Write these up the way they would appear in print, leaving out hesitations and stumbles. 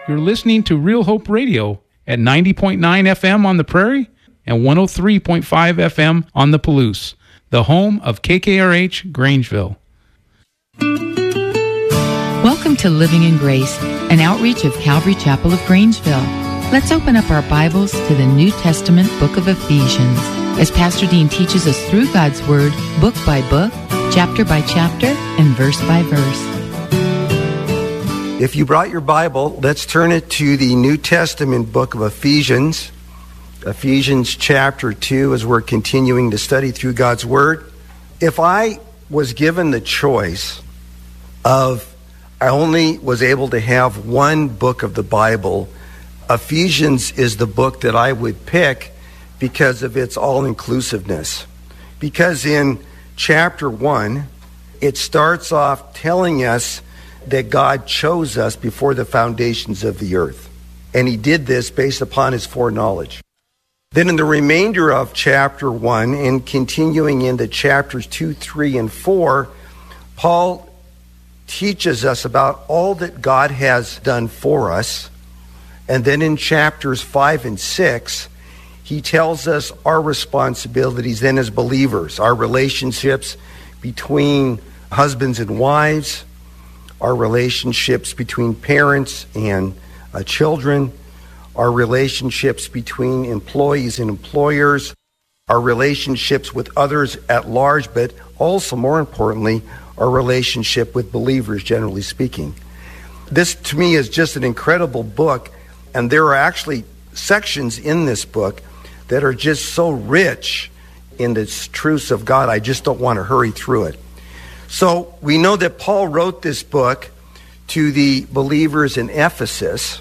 You're listening to Real Hope Radio at 90.9 FM on the Prairie and 103.5 FM on the Palouse, the home of KKRH Grangeville. Welcome to Living in Grace, an outreach of Calvary Chapel of Grangeville. Let's open up our Bibles to the New Testament book of Ephesians as Pastor Dean teaches us through God's Word, book by book, chapter by chapter, and verse by verse. If you brought your Bible, let's turn it to the New Testament book of Ephesians. Ephesians chapter 2, as we're continuing to study through God's Word. If I was given the choice of, I only was able to have one book of the Bible, Ephesians is the book that I would pick because of its all-inclusiveness. Because in chapter 1, it starts off telling us that God chose us before the foundations of the earth. And he did this based upon his foreknowledge. Then in the remainder of chapter 1 and continuing into chapters 2, 3, and 4, Paul teaches us about all that God has done for us. And then in chapters 5 and 6, he tells us our responsibilities then as believers, our relationships between husbands and wives, our relationships between parents and children, our relationships between employees and employers, our relationships with others at large, but also, more importantly, our relationship with believers, generally speaking. This, to me, is just an incredible book. And there are actually sections in this book that are just so rich in the truths of God, I just don't want to hurry through it. So we know that Paul wrote this book to the believers in Ephesus.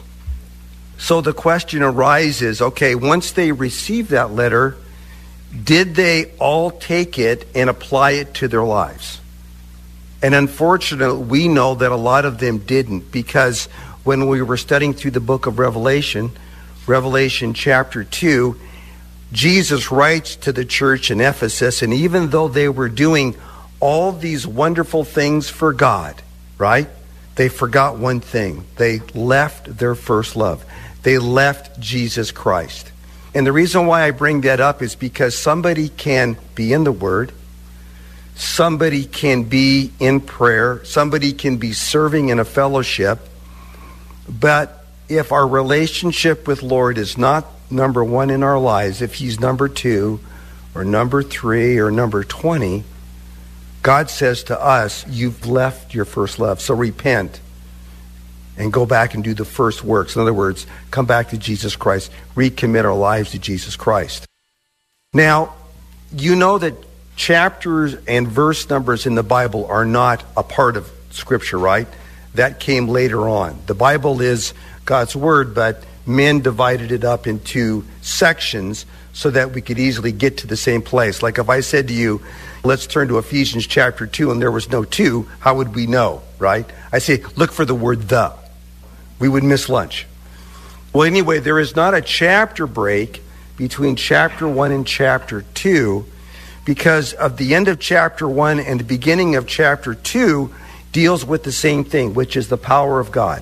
So the question arises, okay, once they received that letter, did they all take it and apply it to their lives? And unfortunately, we know that a lot of them didn't, because when we were studying through the book of Revelation, Revelation chapter 2, Jesus writes to the church in Ephesus, and even though they were doing all these wonderful things for God, right? They forgot one thing. They left their first love. They left Jesus Christ. And the reason why I bring that up is because somebody can be in the Word, somebody can be in prayer, somebody can be serving in a fellowship, but if our relationship with Lord is not number one in our lives, if he's number 2 or number 3 or number 20, God says to us, you've left your first love. So repent and go back and do the first works. In other words, come back to Jesus Christ. Recommit our lives to Jesus Christ. Now, you know that chapters and verse numbers in the Bible are not a part of Scripture, right? That came later on. The Bible is God's Word, but men divided it up into sections so that we could easily get to the same place. Like if I said to you, let's turn to Ephesians chapter 2, and there was no 2, how would we know, right? I say, look for the word the. We would miss lunch. Well, anyway, there is not a chapter break between chapter 1 and chapter 2 because of the end of chapter 1 and the beginning of chapter 2 deals with the same thing, which is the power of God.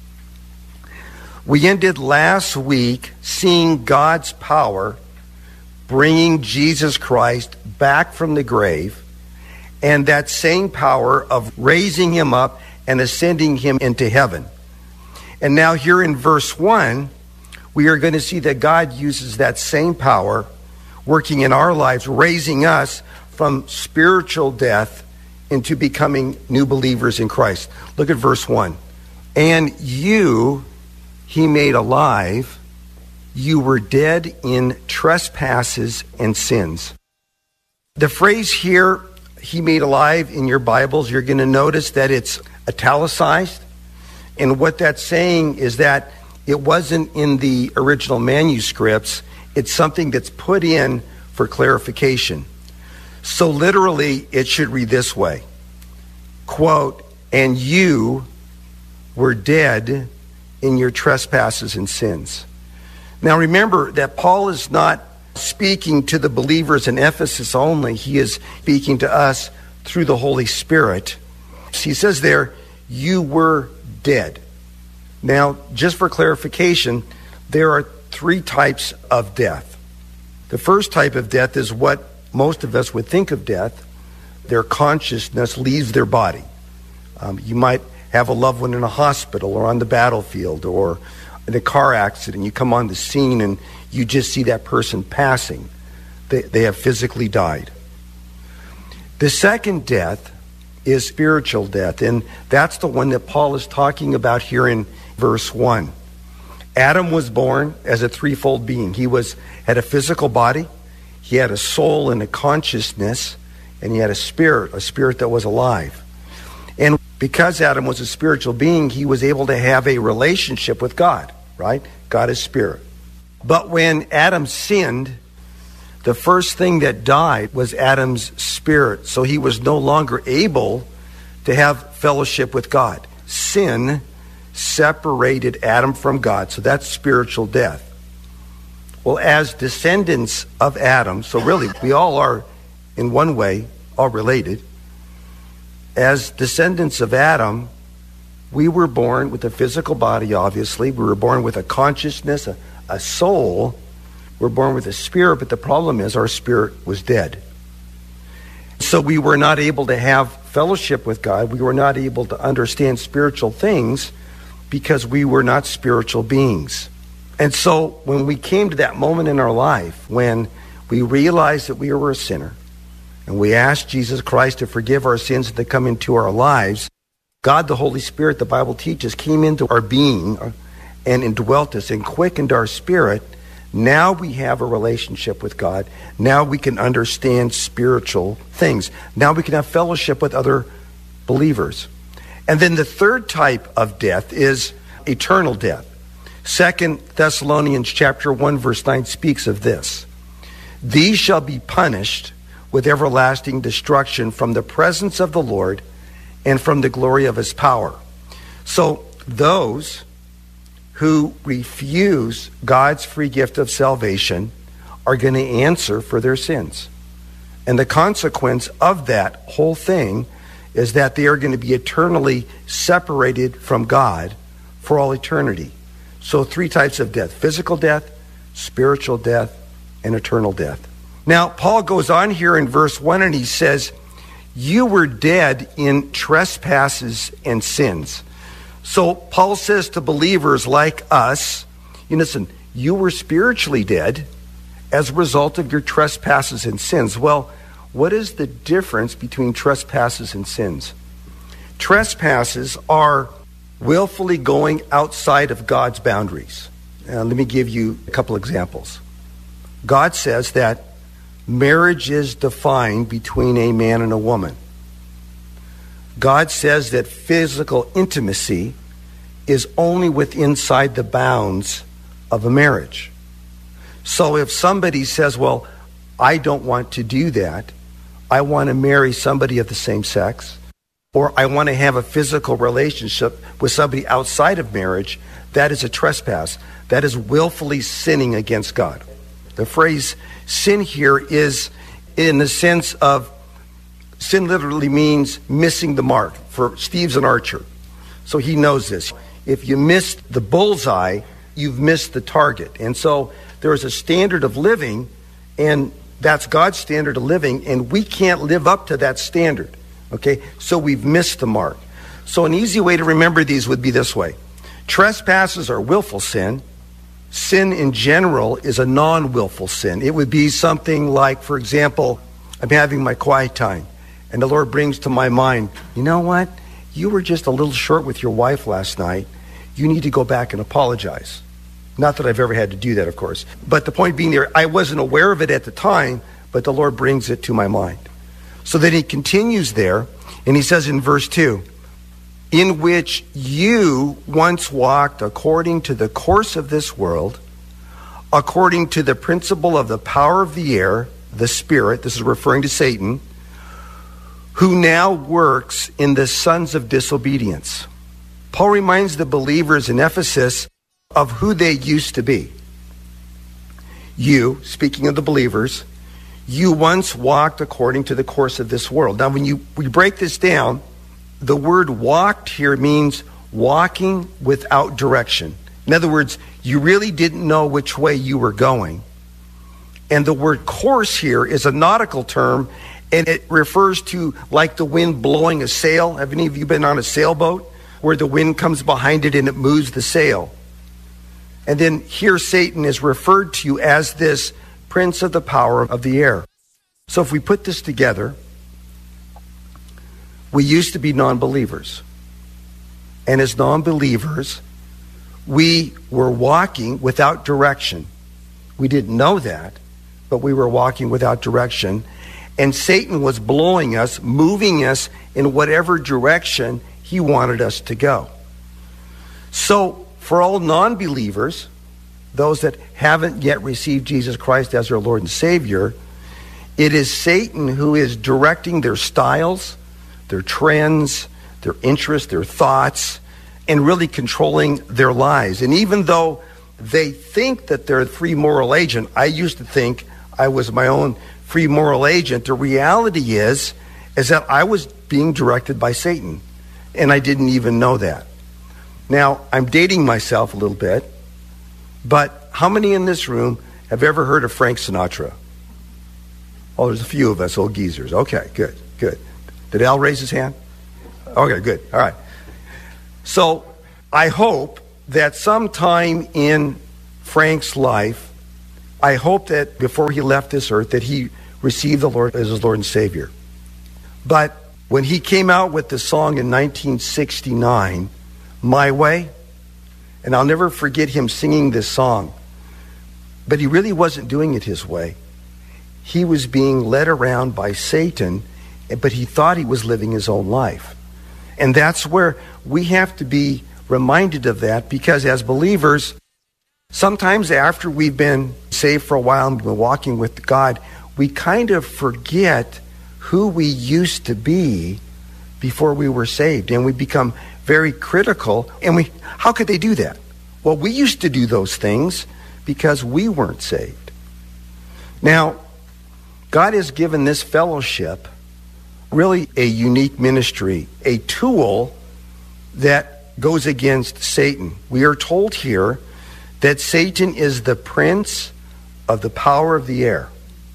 We ended last week seeing God's power bringing Jesus Christ back from the grave, and that same power of raising him up and ascending him into heaven. And now here in verse 1, we are going to see that God uses that same power working in our lives, raising us from spiritual death into becoming new believers in Christ. Look at verse 1. And you he made alive, you were dead in trespasses and sins. The phrase here, he made alive, in your Bibles, you're going to notice that it's italicized. And what that's saying is that it wasn't in the original manuscripts. It's something that's put in for clarification. So literally, it should read this way. Quote, and you were dead in your trespasses and sins. Now remember that Paul is not speaking to the believers in Ephesus only. He is speaking to us through the Holy Spirit. He says there, you were dead. Now, just for clarification, there are three types of death. The first type of death is what most of us would think of death. Their consciousness leaves their body. You might have a loved one in a hospital or on the battlefield or in a car accident. You come on the scene and you just see that person passing. They have physically died. The second death is spiritual death, and that's the one that Paul is talking about here in verse 1. Adam was born as a threefold being. He had a physical body, he had a soul and a consciousness, and he had a spirit that was alive. And because Adam was a spiritual being, he was able to have a relationship with God, right? God is spirit. But when Adam sinned, the first thing that died was Adam's spirit. So he was no longer able to have fellowship with God. Sin separated Adam from God. So that's spiritual death. Well, as descendants of Adam, so really we all are in one way all related. As descendants of Adam, we were born with a physical body, obviously. We were born with a consciousness, a soul. We're born with a spirit, but the problem is our spirit was dead. So we were not able to have fellowship with God. We were not able to understand spiritual things because we were not spiritual beings. And so when we came to that moment in our life when we realized that we were a sinner and we asked Jesus Christ to forgive our sins and to come into our lives, God, the Holy Spirit, the Bible teaches, came into our being and indwelt us and quickened our spirit. Now we have a relationship with God. Now we can understand spiritual things. Now we can have fellowship with other believers. And then the third type of death is eternal death. 2 Thessalonians chapter 1 verse 9 speaks of this. These shall be punished with everlasting destruction from the presence of the Lord and from the glory of his power. So those who refuse God's free gift of salvation are going to answer for their sins. And the consequence of that whole thing is that they are going to be eternally separated from God for all eternity. So three types of death: physical death, spiritual death, and eternal death. Now, Paul goes on here in verse 1 and he says, you were dead in trespasses and sins. So Paul says to believers like us, listen, you were spiritually dead as a result of your trespasses and sins. Well, what is the difference between trespasses and sins? Trespasses are willfully going outside of God's boundaries. Let me give you a couple examples. God says that marriage is defined between a man and a woman. God says that physical intimacy is only inside the bounds of a marriage. So if somebody says, well, I don't want to do that, I want to marry somebody of the same sex, or I want to have a physical relationship with somebody outside of marriage, that is a trespass. That is willfully sinning against God. The phrase sin here is in the sense of, sin literally means missing the mark. For Steve's an archer, so he knows this. If you missed the bullseye, you've missed the target. And so there is a standard of living, and that's God's standard of living, and we can't live up to that standard. Okay? So we've missed the mark. So an easy way to remember these would be this way. Trespasses are willful sin. Sin in general is a non-willful sin. It would be something like, for example, I'm having my quiet time, and the Lord brings to my mind, you know what? You were just a little short with your wife last night. You need to go back and apologize. Not that I've ever had to do that, of course. But the point being there, I wasn't aware of it at the time, but the Lord brings it to my mind. So then he continues there, and he says in verse 2, in which you once walked according to the course of this world, according to the principle of the power of the air, the spirit, this is referring to Satan, who now works in the sons of disobedience. Paul reminds the believers in Ephesus of who they used to be. You, speaking of the believers, you once walked according to the course of this world. Now, when we break this down, the word walked here means walking without direction. In other words, you really didn't know which way you were going. And the word course here is a nautical term, and it refers to like the wind blowing a sail. Have any of you been on a sailboat where the wind comes behind it and it moves the sail? And then here Satan is referred to as this prince of the power of the air. So if we put this together, we used to be non-believers. And as non-believers, we were walking without direction. We didn't know that, but we were walking without direction. And Satan was blowing us, moving us in whatever direction he wanted us to go. So for all non-believers, those that haven't yet received Jesus Christ as their Lord and Savior, it is Satan who is directing their styles, their trends, their interests, their thoughts, and really controlling their lives. And even though they think that they're a free moral agent, I used to think I was my own free moral agent. The reality is that I was being directed by Satan, and I didn't even know that. Now, I'm dating myself a little bit, but how many in this room have ever heard of Frank Sinatra? Oh, there's a few of us old geezers. Okay, good. Did Al raise his hand? Okay, good. All right. So I hope that sometime in Frank's life, I hope that before he left this earth, that he received the Lord as his Lord and Savior. But when he came out with the song in 1969, My Way, and I'll never forget him singing this song, but he really wasn't doing it his way. He was being led around by Satan, but he thought he was living his own life. And that's where we have to be reminded of that, because as believers, sometimes after we've been saved for a while and been walking with God, we kind of forget who we used to be before we were saved, and we become very critical. And how could they do that? Well, we used to do those things because we weren't saved. Now, God has given this fellowship really a unique ministry, a tool that goes against Satan. We are told here that Satan is the prince of the power of the air.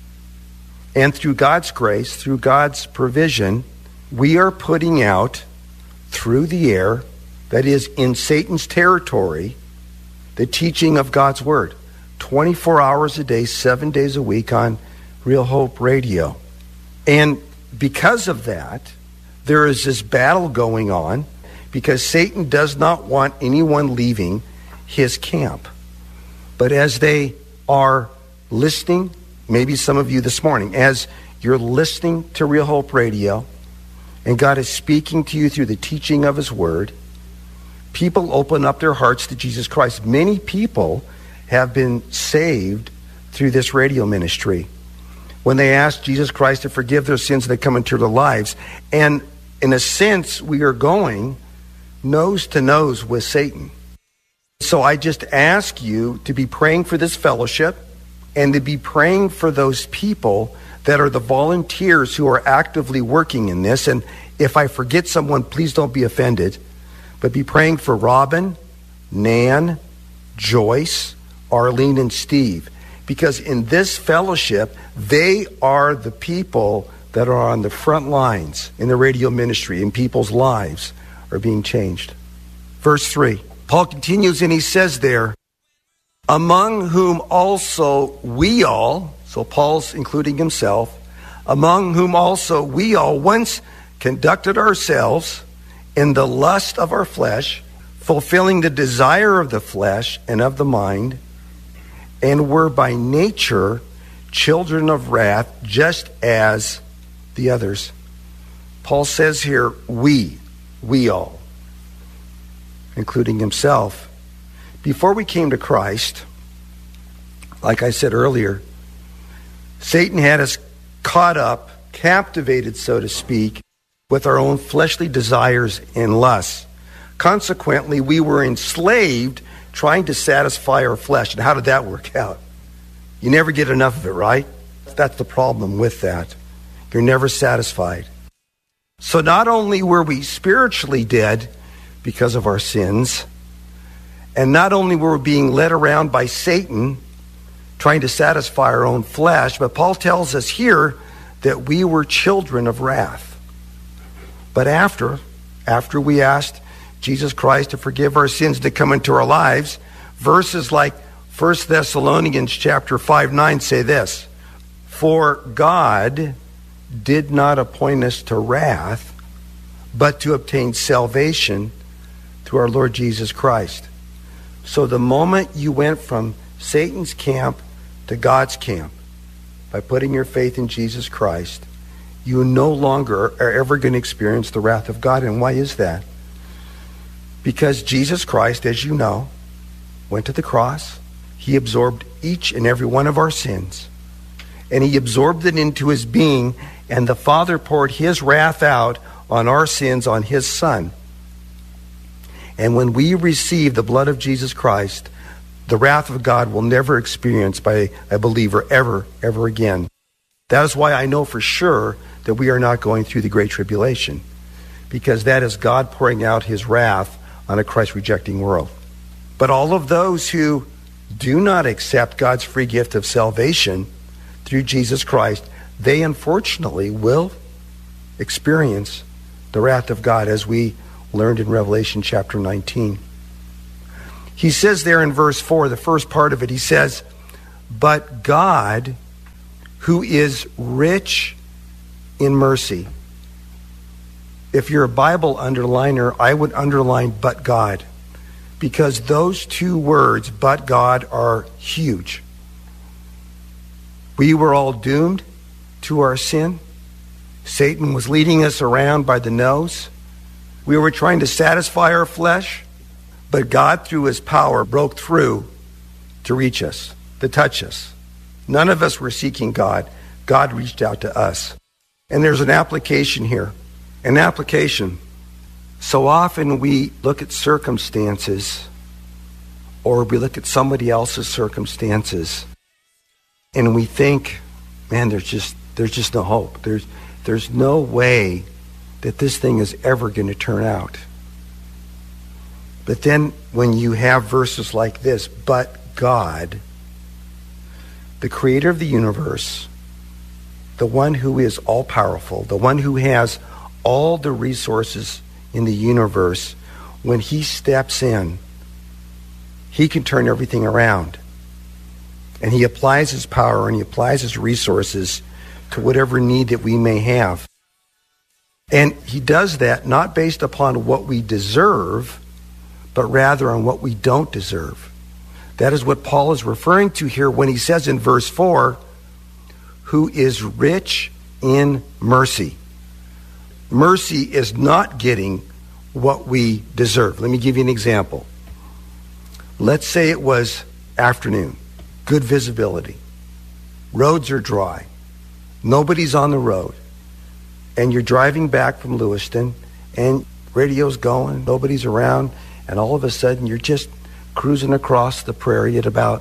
And through God's grace, through God's provision, we are putting out through the air, that is in Satan's territory, the teaching of God's Word. 24 hours a day, 7 days a week on Real Hope Radio. And because of that, there is this battle going on, because Satan does not want anyone leaving his camp. But as they are listening, maybe some of you this morning, as you're listening to Real Hope Radio, and God is speaking to you through the teaching of His Word, people open up their hearts to Jesus Christ. Many people have been saved through this radio ministry when they ask Jesus Christ to forgive their sins, they come into their lives. And in a sense, we are going nose to nose with Satan. So I just ask you to be praying for this fellowship and to be praying for those people that are the volunteers who are actively working in this. And if I forget someone, please don't be offended. But be praying for Robin, Nan, Joyce, Arlene, and Steve. Because in this fellowship, they are the people that are on the front lines in the radio ministry, and people's lives are being changed. Verse 3, Paul continues and he says there, among whom also we all, so Paul's including himself, among whom also we all once conducted ourselves in the lust of our flesh, fulfilling the desire of the flesh and of the mind, and were by nature children of wrath, just as the others. Paul says here, we all, including himself. Before we came to Christ, like I said earlier, Satan had us caught up, captivated, so to speak, with our own fleshly desires and lusts. Consequently, we were enslaved trying to satisfy our flesh. And how did that work out? You never get enough of it, right? That's the problem with that. You're never satisfied. So not only were we spiritually dead, because of our sins. And not only were we being led around by Satan, trying to satisfy our own flesh, but Paul tells us here that we were children of wrath. But after we asked Jesus Christ to forgive our sins, to come into our lives, verses like 1 Thessalonians chapter 5:9 say this: "For God did not appoint us to wrath, but to obtain salvation through our Lord Jesus Christ." So the moment you went from Satan's camp to God's camp, by putting your faith in Jesus Christ, you no longer are ever going to experience the wrath of God. And why is that? Because Jesus Christ, as you know, went to the cross. He absorbed each and every one of our sins, and he absorbed it into his being, and the Father poured his wrath out on our sins on his Son. And when we receive the blood of Jesus Christ, the wrath of God will never experience by a believer ever again. That is why I know for sure that we are not going through the Great Tribulation, because that is God pouring out his wrath on a Christ-rejecting world. But all of those who do not accept God's free gift of salvation through Jesus Christ, they unfortunately will experience the wrath of God, as we learned in Revelation chapter 19. He says there in verse 4, the first part of it, he says, "But God, who is rich in mercy." If you're a Bible underliner, I would underline "but God," because those two words, "but God," are huge. We were all doomed to our sin. Satan was leading us around by the nose. We were trying to satisfy our flesh, but God, through his power, broke through to reach us, to touch us. None of us were seeking God. God reached out to us. And there's an application here. An application. So often we look at circumstances, or we look at somebody else's circumstances, and we think, man, there's just no hope. There's no way that this thing is ever going to turn out. But then when you have verses like this, "But God, the creator of the universe, the one who is all-powerful, the one who has all the resources in the universe, when he steps in, he can turn everything around. And he applies his power and he applies his resources to whatever need that we may have. And he does that not based upon what we deserve, but rather on what we don't deserve. That is what Paul is referring to here when he says in verse 4, "Who is rich in mercy." Mercy is not getting what we deserve. Let me give you an example. Let's say it was afternoon, good visibility. Roads are dry. Nobody's on the road. And you're driving back from Lewiston, and radio's going, nobody's around, and all of a sudden you're just cruising across the prairie at about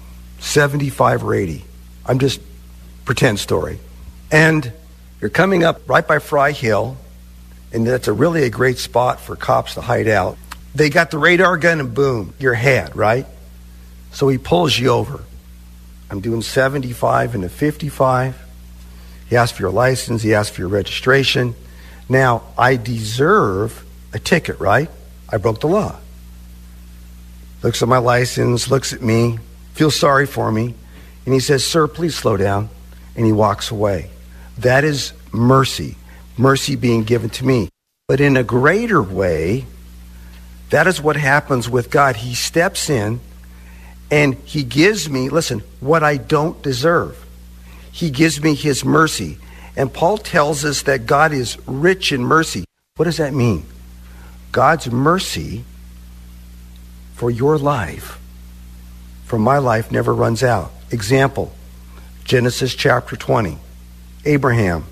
75 or 80. I'm just pretend story. And you're coming up right by Fry Hill, and that's really a great spot for cops to hide out. They got the radar gun, and boom, you're ahead, right? So he pulls you over. I'm doing 75 and a 55. He asks for your license. He asks for your registration. Now, I deserve a ticket, right? I broke the law. Looks at my license, looks at me, feels sorry for me, and he says, "Sir, please slow down." And he walks away. That is mercy. Mercy being given to me. But in a greater way, that is what happens with God. He steps in and he gives me, listen, what I don't deserve. He gives me his mercy. And Paul tells us that God is rich in mercy. What does that mean? God's mercy for your life, for my life, never runs out. Example, Genesis chapter 20. Abraham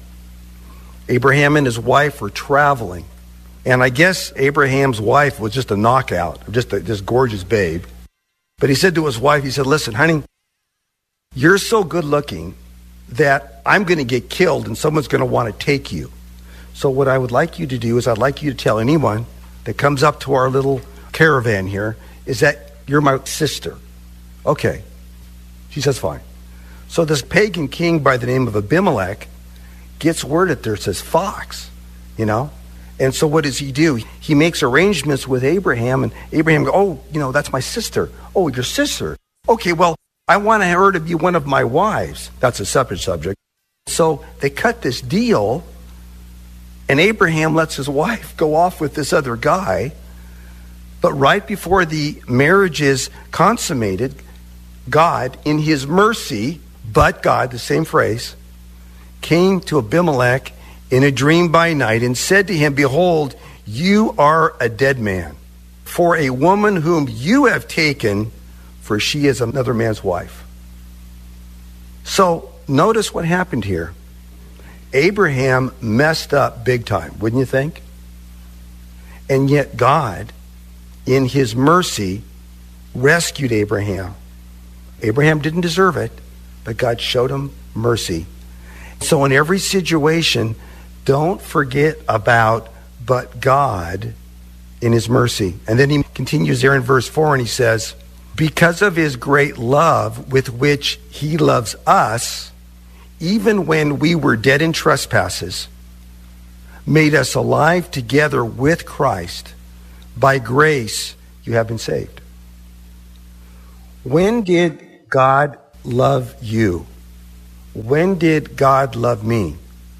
and his wife were traveling. And I guess Abraham's wife was just a knockout, just this gorgeous babe. But he said to his wife, he said, "Listen, honey, you're so good looking that I'm going to get killed and someone's going to want to take you. So what I would like you to do is I'd like you to tell anyone that comes up to our little caravan here is that you're my sister. Okay. She says, fine. So this pagan king by the name of Abimelech gets word that there says fox, And so what does he do? He makes arrangements with Abraham, and Abraham goes, that's my sister. Oh, your sister. Okay, well, I want her to be one of my wives. That's a separate subject. So they cut this deal, and Abraham lets his wife go off with this other guy. But right before the marriage is consummated, God, in his mercy, but God, the same phrase, came to Abimelech in a dream by night and said to him, behold, you are a dead man for a woman whom you have taken, for she is another man's wife. So notice what happened here. Abraham messed up big time, wouldn't you think? And yet God, in his mercy, rescued Abraham. Abraham didn't deserve it, but God showed him mercy. So in every situation, don't forget about but God in his mercy. And then he continues there in verse 4 and he says, because of his great love with which he loves us, even when we were dead in trespasses, made us alive together with Christ. By grace you have been saved. When did God love you? When did God love me?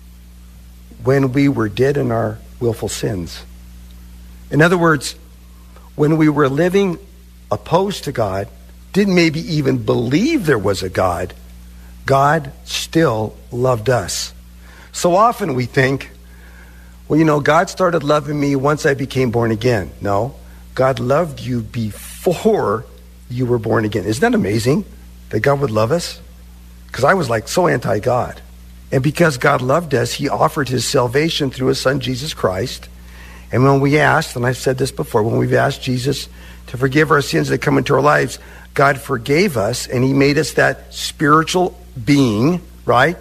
When we were dead in our willful sins. In other words, when we were living opposed to God, didn't maybe even believe there was a God, God still loved us. So often we think, well, God started loving me once I became born again. No, God loved you before you were born again. Isn't that amazing that God would love us? Because I was so anti-God. And because God loved us, he offered his salvation through his son, Jesus Christ. And when we asked, and I've said this before, when we've asked Jesus to forgive our sins that come into our lives, God forgave us and he made us that spiritual being, right?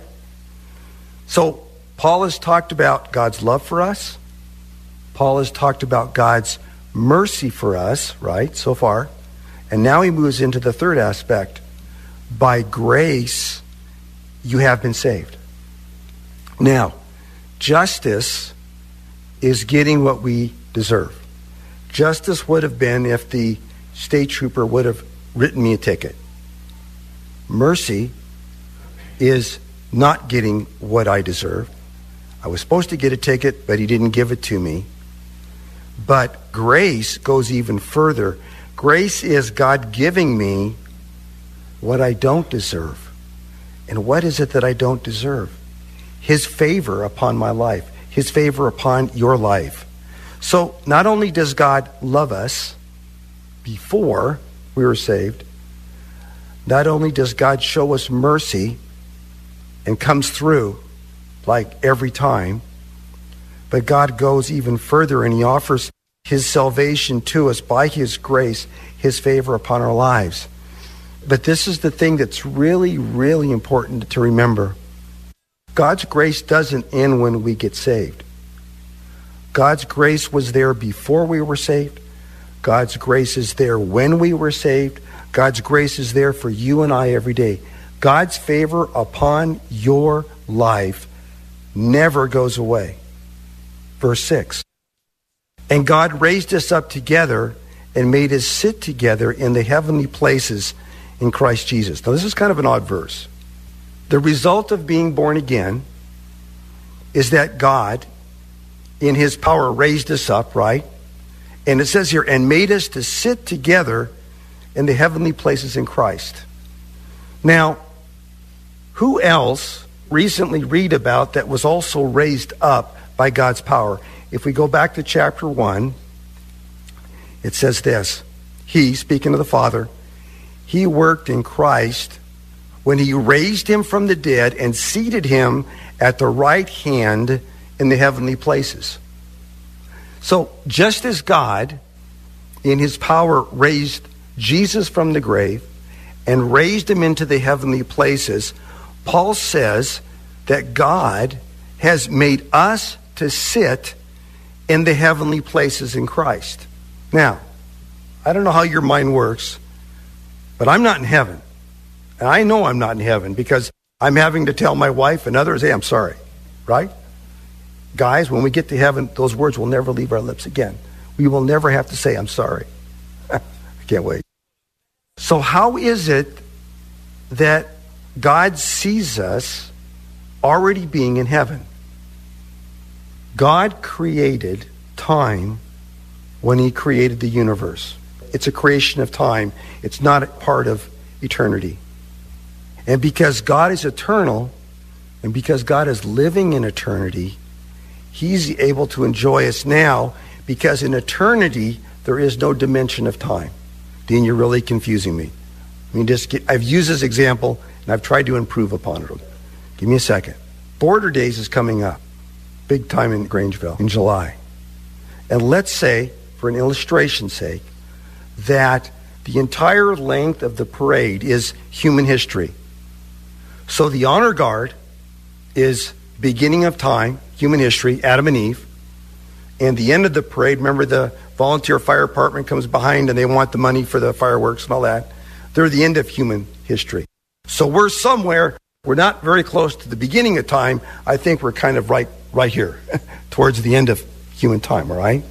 So Paul has talked about God's love for us. Paul has talked about God's mercy for us, right, so far. And now he moves into the third aspect. By grace, you have been saved. Now, justice is getting what we deserve. Justice would have been if the state trooper would have written me a ticket. Mercy is not getting what I deserve. I was supposed to get a ticket, but he didn't give it to me. But grace goes even further. Grace is God giving me what I don't deserve. And what is it that I don't deserve? His favor upon my life. His favor upon your life. So not only does God love us before we were saved, not only does God show us mercy and comes through every time, but God goes even further and he offers his salvation to us by his grace, his favor upon our lives. But this is the thing that's really, really important to remember. God's grace doesn't end when we get saved. God's grace was there before we were saved. God's grace is there when we were saved. God's grace is there for you and I every day. God's favor upon your life never goes away. Verse 6. And God raised us up together and made us sit together in the heavenly places in Christ Jesus. Now this is kind of an odd verse. The result of being born again is that God, in his power, raised us up, right? And it says here, and made us to sit together in the heavenly places in Christ. Now, who else recently read about that was also raised up by God's power? If we go back to chapter 1, it says this. He, speaking of the Father, he worked in Christ when he raised him from the dead and seated him at the right hand in the heavenly places. So just as God, in his power, raised Jesus from the grave and raised him into the heavenly places, Paul says that God has made us to sit in the heavenly places in Christ. Now, I don't know how your mind works, but I'm not in heaven. And I know I'm not in heaven because I'm having to tell my wife and others, hey, I'm sorry, right? Guys, when we get to heaven, those words will never leave our lips again. We will never have to say, I'm sorry. I can't wait. So how is it that God sees us already being in heaven? God created time when he created the universe. It's a creation of time. It's not a part of eternity. And because God is eternal, and because God is living in eternity, he's able to enjoy us now, because in eternity, there is no dimension of time. Dean, you're really confusing me. I've used this example, and I've tried to improve upon it. Give me a second. Border Days is coming up, big time in Grangeville, in July. And let's say, for an illustration's sake, that the entire length of the parade is human history. So the honor guard is beginning of time, human history, Adam and Eve. And the end of the parade, remember the volunteer fire department comes behind and they want the money for the fireworks and all that. They're the end of human history. So we're somewhere, we're not very close to the beginning of time. I think we're kind of right here, towards the end of human time, all right?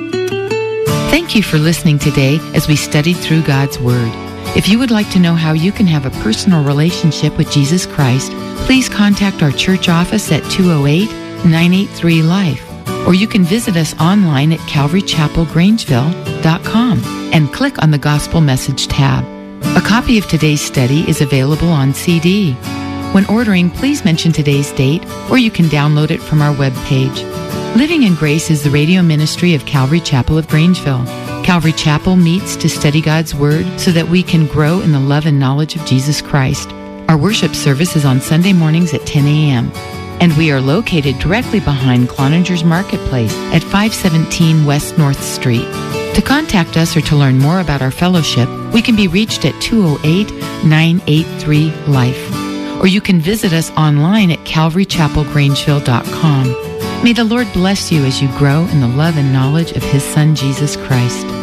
Thank you for listening today as we studied through God's Word. If you would like to know how you can have a personal relationship with Jesus Christ, please contact our church office at 208-983-LIFE. Or you can visit us online at calvarychapelgrangeville.com and click on the Gospel Message tab. A copy of today's study is available on CD. When ordering, please mention today's date, or you can download it from our webpage. Living in Grace is the radio ministry of Calvary Chapel of Grangeville. Calvary Chapel meets to study God's Word so that we can grow in the love and knowledge of Jesus Christ. Our worship service is on Sunday mornings at 10 a.m., and we are located directly behind Cloninger's Marketplace at 517 West North Street. To contact us or to learn more about our fellowship, we can be reached at 208-983-LIFE. Or you can visit us online at calvarychapelgrangeville.com. May the Lord bless you as you grow in the love and knowledge of His Son, Jesus Christ.